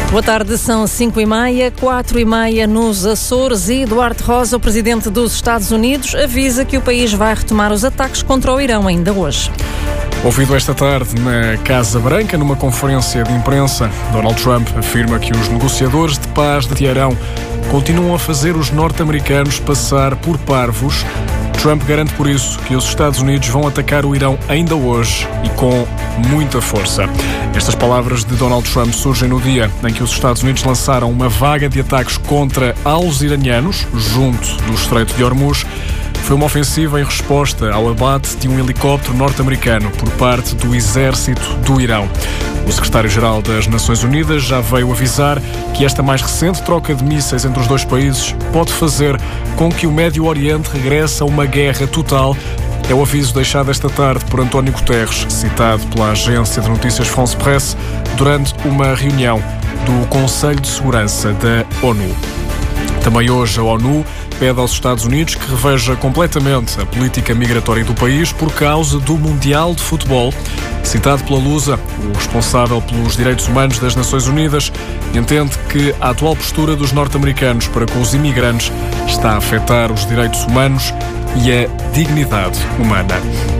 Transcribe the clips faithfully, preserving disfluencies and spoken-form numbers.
Boa tarde, são cinco e meia, quatro e meia nos Açores e Eduardo Rosa, o presidente dos Estados Unidos, avisa que o país vai retomar os ataques contra o Irão ainda hoje. Ouvido esta tarde na Casa Branca, numa conferência de imprensa, Donald Trump afirma que os negociadores de paz de Teherão continuam a fazer os norte-americanos passar por parvos. Trump garante por isso que os Estados Unidos vão atacar o Irão ainda hoje e com muita força. Estas palavras de Donald Trump surgem no dia em que os Estados Unidos lançaram uma vaga de ataques contra alvos iranianos junto do Estreito de Hormuz. Foi uma ofensiva em resposta ao abate de um helicóptero norte-americano por parte do exército do Irão. O secretário-geral das Nações Unidas já veio avisar que esta mais recente troca de mísseis entre os dois países pode fazer com que o Médio Oriente regresse a uma guerra total. É o aviso deixado esta tarde por António Guterres, citado pela agência de notícias France Presse, durante uma reunião do Conselho de Segurança da ONU. Também hoje a ONU pede aos Estados Unidos que reveja completamente a política migratória do país por causa do Mundial de Futebol. Citado pela Lusa, o responsável pelos direitos humanos das Nações Unidas entende que a atual postura dos norte-americanos para com os imigrantes está a afetar os direitos humanos e a dignidade humana.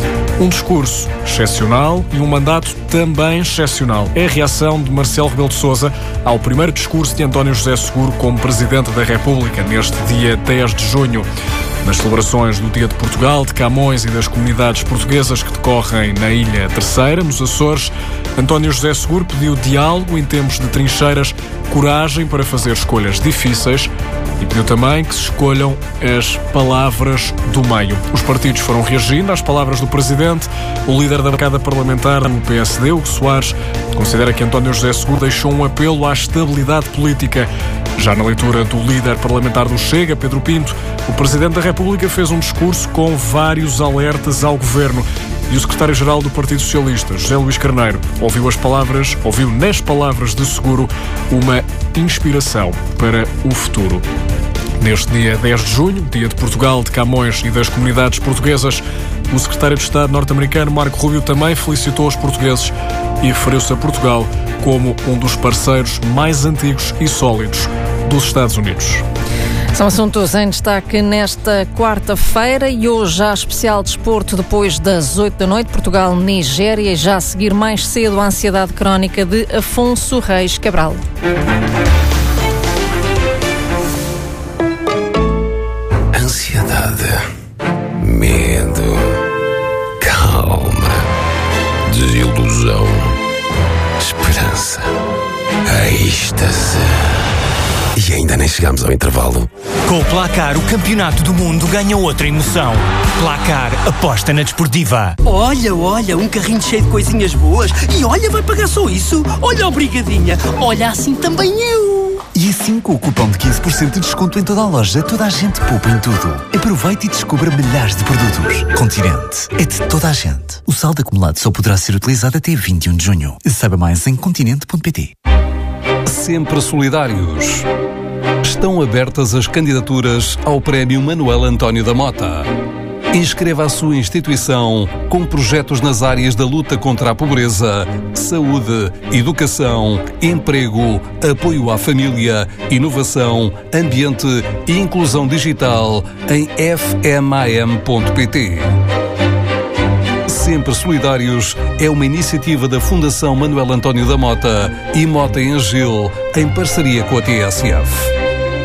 Um discurso excepcional e um mandato também excepcional. É a reação de Marcelo Rebelo de Sousa ao primeiro discurso de António José Seguro como Presidente da República, neste dia dez de junho. Nas celebrações do Dia de Portugal, de Camões e das comunidades portuguesas que decorrem na Ilha Terceira, nos Açores, António José Seguro pediu diálogo em tempos de trincheiras, coragem para fazer escolhas difíceis e pediu também que se escolham as palavras do meio. Os partidos foram reagindo às palavras do Presidente. O líder da bancada parlamentar no P S D, Hugo Soares, considera que António José Seguro deixou um apelo à estabilidade política. Já na leitura do líder parlamentar do Chega, Pedro Pinto, o Presidente da República fez um discurso com vários alertas ao Governo. E o secretário-geral do Partido Socialista, José Luís Carneiro, ouviu as palavras, ouviu nas palavras de Seguro uma inspiração para o futuro. Neste dia dez de junho, dia de Portugal, de Camões e das comunidades portuguesas, o secretário de Estado norte-americano, Marco Rubio, também felicitou os portugueses e referiu-se a Portugal como um dos parceiros mais antigos e sólidos dos Estados Unidos. São assuntos em destaque nesta quarta-feira e hoje há especial desporto depois das oito da noite, Portugal-Nigéria, e já a seguir mais cedo a ansiedade crónica de Afonso Reis Cabral. Ansiedade, medo, calma, desilusão, esperança, êxtase. E ainda nem chegamos ao intervalo. Com o Placar, o campeonato do mundo ganha outra emoção. Placar, aposta na desportiva. Olha, olha, um carrinho cheio de coisinhas boas. E olha, vai pagar só isso. Olha, obrigadinha. Olha, assim também eu. E assim, com o cupom de quinze por cento de desconto em toda a loja, toda a gente poupa em tudo. Aproveite e descubra milhares de produtos. Continente. É de toda a gente. O saldo acumulado só poderá ser utilizado até vinte e um de junho. Saiba mais em continente ponto pt. Sempre solidários. Estão abertas as candidaturas ao Prémio Manuel António da Mota. Inscreva a sua instituição com projetos nas áreas da luta contra a pobreza, saúde, educação, emprego, apoio à família, inovação, ambiente e inclusão digital em f m a m ponto p t. Sempre Solidários é uma iniciativa da Fundação Manuel António da Mota e Mota em Gil, em parceria com a T S F.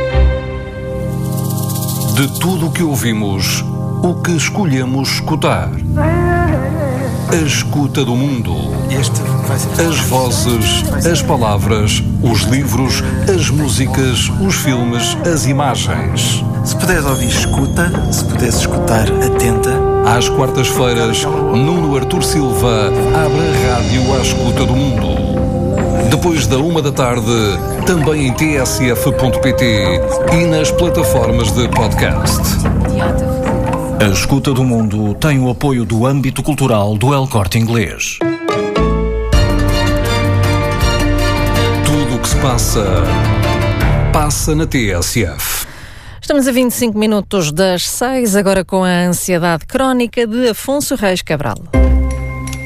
De tudo o que ouvimos, o que escolhemos escutar. A escuta do mundo. As vozes, as palavras, os livros, as músicas, os filmes, as imagens. Se puderes ouvir, escuta. Se puderes escutar, atenta. Às quartas-feiras, Nuno Artur Silva abre a rádio à escuta do mundo. Depois da uma da tarde, também em t s f ponto p t e nas plataformas de podcast. A Escuta do Mundo tem o apoio do âmbito cultural do El Corte Inglês. Tudo o que se passa, passa na T S F. Estamos a vinte e cinco minutos das seis, agora com a ansiedade crónica de Afonso Reis Cabral.